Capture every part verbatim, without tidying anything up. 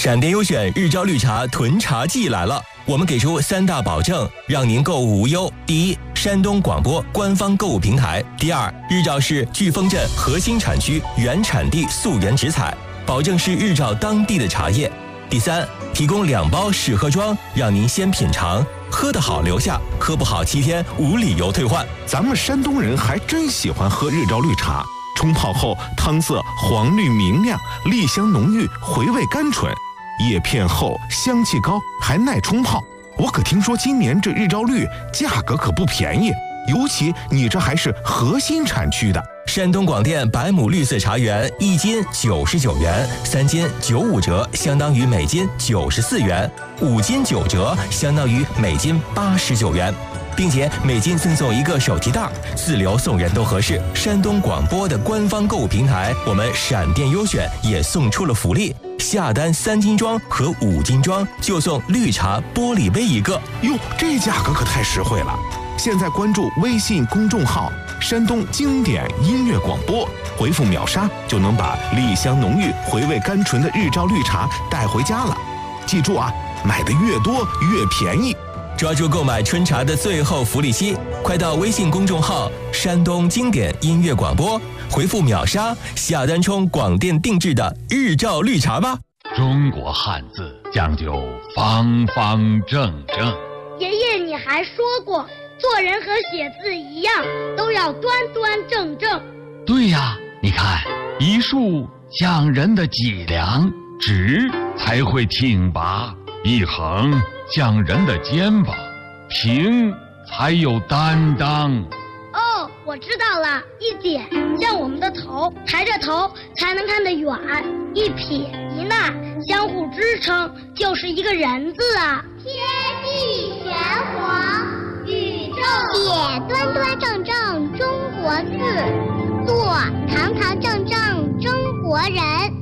闪电优选日照绿茶囤茶季来了，我们给出三大保证，让您购物无忧。第一，山东广播官方购物平台；第二，日照是飓风镇核心产区原产地溯源直采，保证是日照当地的茶叶；第三，提供两包试喝装，让您先品尝，喝得好留下，喝不好七天无理由退换。 咱们山东人还真喜欢喝日照绿茶，冲泡后汤色黄绿明亮，栗香浓郁，回味甘醇，叶片厚，香气高，还耐冲泡。我可听说今年这日照绿价格可不便宜，尤其你这还是核心产区的。 山东广电百亩绿色茶园一斤九十九元，三斤九五折，相当于每斤九十四元；五斤九折，相当于每斤八十九元，并且每斤赠送一个手提袋，自留送人都合适。山东广播的官方购物平台，我们闪电优选也送出了福利，下单三斤装和五斤装就送绿茶玻璃杯一个。 哟，这价格可太实惠了！现在关注微信公众号山东经典音乐广播，回复秒杀就能把栗香浓郁、回味甘醇的日照绿茶带回家了。记住啊，买的越多越便宜。 抓住购买春茶的最后福利期，快到微信公众号山东经典音乐广播，回复秒杀下单冲广电定制的日照绿茶吧。 中国汉字讲究方方正正。 爷爷，你还说过，做人和写字一样，都要端端正正。 对呀，你看，一竖讲人的脊梁，直才会挺拔；一横讲人的肩膀，平才有担当。 哦，我知道了，一点像我们的头，抬着头才能看得远；一撇一捺相互支撑，就是一个人字啊。 天地玄黄，宇宙写端端正正中国字，做堂堂正正中国人。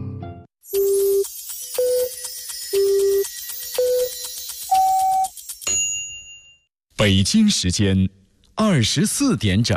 北京时间二十四点整。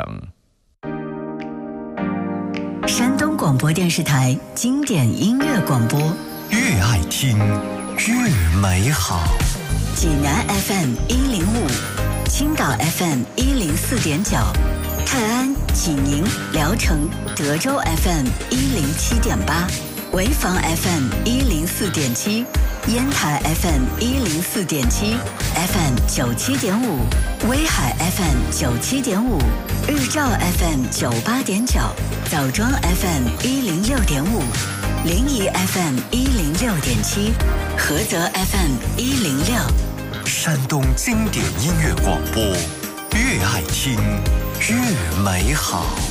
山东广播电视台经典音乐广播， 越爱听越美好。 济南 F M 一零五，青岛 F M 一零四点九，泰安、济宁、聊城、德州 F M 一零七点八，潍坊 F M 一零四点七，烟台 F M 一零四点七 ，F M 九七点五，威海 F M 九七点五，日照 F M 九八点九，枣庄 F M 一零六点五，临沂 F M 一零六点七，菏泽 F M 一零六。 山东经典音乐广播，越爱听越美好。